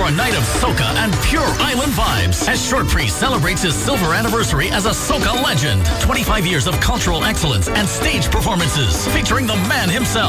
a night of soca and pure island vibes as Short Priest celebrates his silver anniversary as a soca legend. 25 years of cultural excellence and stage performances featuring the man himself.